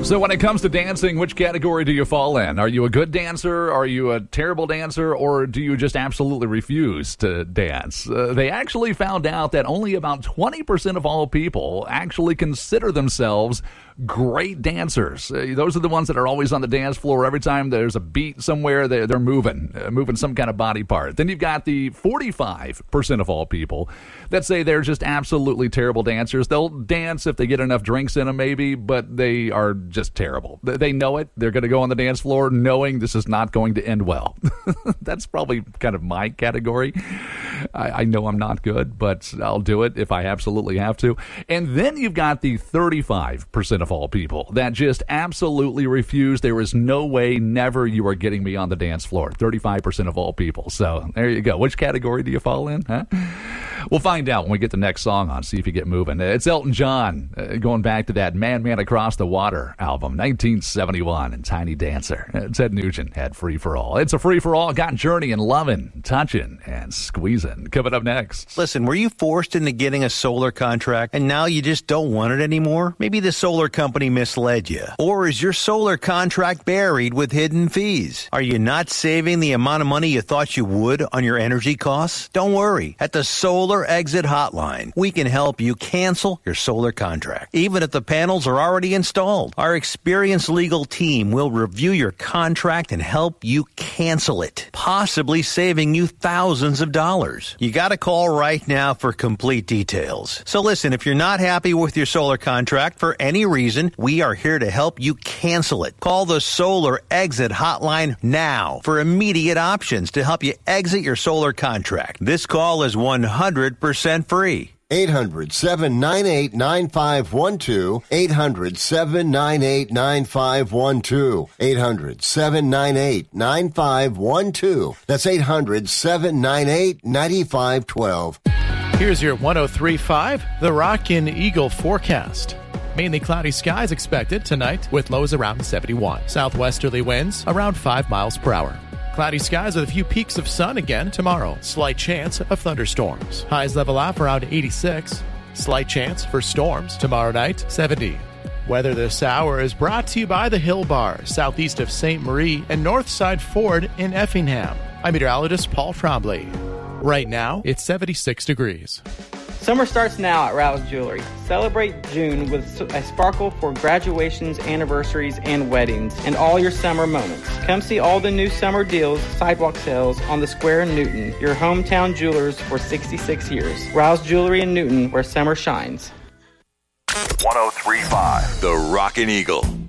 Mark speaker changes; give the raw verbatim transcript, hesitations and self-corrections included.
Speaker 1: So when it comes to dancing, which category do you fall in? Are you a good dancer? Are you a terrible dancer? Or do you just absolutely refuse to dance? Uh, they actually found out that only about twenty percent of all people actually consider themselves great dancers. Uh, those are the ones that are always on the dance floor. Every time there's a beat somewhere, they're, they're moving, uh, moving some kind of body part. Then you've got the forty-five percent of all people that say they're just absolutely terrible dancers. They'll dance if they get enough drinks in them, maybe, but they are just terrible. They know it. They're going to go on the dance floor knowing this is not going to end well. That's probably kind of my category. I, I know I'm not good, but I'll do it if I absolutely have to. And then you've got the thirty-five percent of all people that just absolutely refuse. There is no way, never, you are getting me on the dance floor. thirty-five percent of all people. So there you go. Which category do you fall in? Huh? We'll find out when we get the next song on, see if you get moving. It's Elton John, uh, going back to that Man, Man Across the Water album, nineteen seventy-one, and Tiny Dancer. Uh, Ted Nugent had Free For All. It's a Free For All. Got Journey and Lovin', Touchin', and Squeezin'. Coming up next.
Speaker 2: Listen, were you forced into getting a solar contract and now you just don't want it anymore? Maybe the solar company misled you. Or is your solar contract buried with hidden fees? Are you not saving the amount of money you thought you would on your energy costs? Don't worry. At the Solar Exit Hotline, we can help you cancel your solar contract, even if the panels are already installed. Our experienced legal team will review your contract and help you cancel it, possibly saving you thousands of dollars. You got to call right now for complete details. So listen, if you're not happy with your solar contract for any reason, we are here to help you cancel it. Call the Solar Exit Hotline now for immediate options to help you exit your solar contract. This call is one hundred percent free.
Speaker 3: eight hundred, seven nine eight, nine five one two. eight hundred, seven nine eight, nine five one two. eight hundred, seven nine eight, nine five one two. That's eight hundred, seven nine eight, nine five one two.
Speaker 4: Here's your one oh three point five, The Rockin' Eagle forecast. Mainly cloudy skies expected tonight with lows around seventy-one. Southwesterly winds around five miles per hour. Cloudy skies with a few peaks of sun again tomorrow. Slight chance of thunderstorms. Highs level off around eighty-six. Slight chance for storms tomorrow night, seventy. Weather this hour is brought to you by the Hill Bar, southeast of Saint Marie and Northside Ford in Effingham. I'm meteorologist Paul Trombley. Right now, it's seventy-six degrees.
Speaker 5: Summer starts now at Rouse Jewelry. Celebrate June with a sparkle for graduations, anniversaries, and weddings, and all your summer moments. Come see all the new summer deals, sidewalk sales on the Square in Newton, your hometown jewelers for sixty-six years. Rouse Jewelry in Newton, where summer shines.
Speaker 6: one oh three point five, The Rockin' Eagle.